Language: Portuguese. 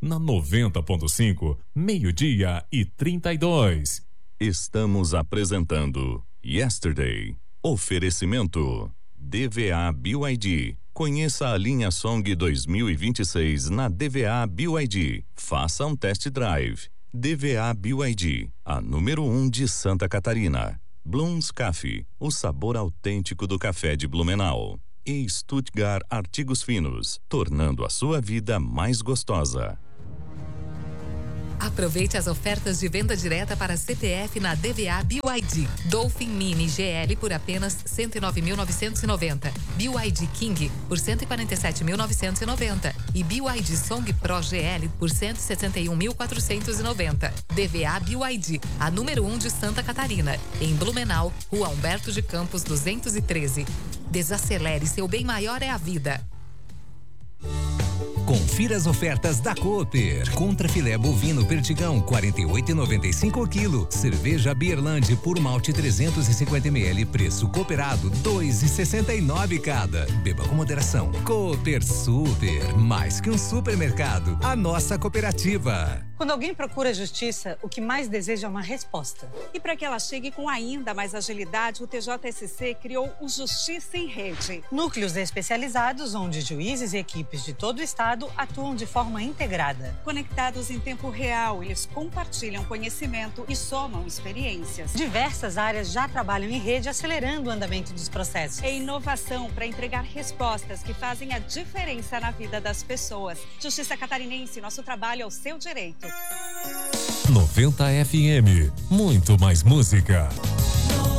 Na 90.5, 12:32. Estamos apresentando Yesterday. Oferecimento DVA BYD. Conheça a linha Song 2026 na DVA BYD. Faça um test drive. DVA BYD, a número 1 de Santa Catarina. Blooms Coffee, o sabor autêntico do café de Blumenau. E Stuttgart Artigos Finos, tornando a sua vida mais gostosa. Aproveite as ofertas de venda direta para CPF na DVA BYD. Dolphin Mini GL por apenas R$ 109.990. BYD King por R$ 147.990. E BYD Song Pro GL por R$ 161.490. DVA BYD, a número 1 de Santa Catarina. Em Blumenau, Rua Humberto de Campos 213. Desacelere, seu bem maior é a vida. Confira as ofertas da Cooper. Contra filé bovino perdigão, R$ 48,95 o quilo. Cerveja Beerland puro malte 350 ml, preço cooperado R$ 2,69 cada. Beba com moderação. Cooper Super, mais que um supermercado, a nossa cooperativa. Quando alguém procura justiça, o que mais deseja é uma resposta. E para que ela chegue com ainda mais agilidade, o TJSC criou o Justiça em Rede. Núcleos especializados onde juízes e equipes de todo o estado atuam de forma integrada. Conectados em tempo real, eles compartilham conhecimento e somam experiências. Diversas áreas já trabalham em rede, acelerando o andamento dos processos. É inovação para entregar respostas que fazem a diferença na vida das pessoas. Justiça Catarinense, nosso trabalho é o seu direito. 90 FM, muito mais música.